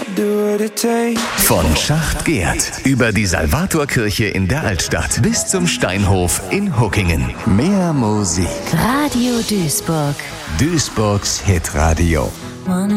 do what it takes. Von Schacht Geert über die Salvatorkirche in der Altstadt bis zum Steinhof in Huckingen. Mehr Musik. Radio Duisburg. Duisburgs Hitradio.